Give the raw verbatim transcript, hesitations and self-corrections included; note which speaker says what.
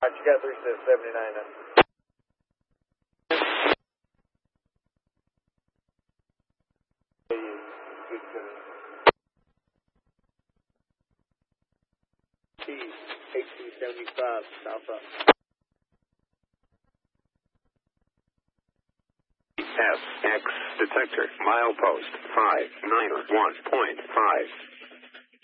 Speaker 1: You got three six seventy-nine now. T eighteen seventy-five, south up.
Speaker 2: S X detector, milepost five nine one point five.